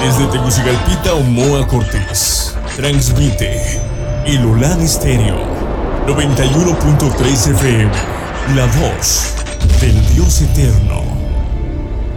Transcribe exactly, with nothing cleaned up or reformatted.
Desde Tegucigalpita, Omoa Cortés, transmite Ilolan Estéreo noventa y uno punto tres F M, la voz del Dios eterno.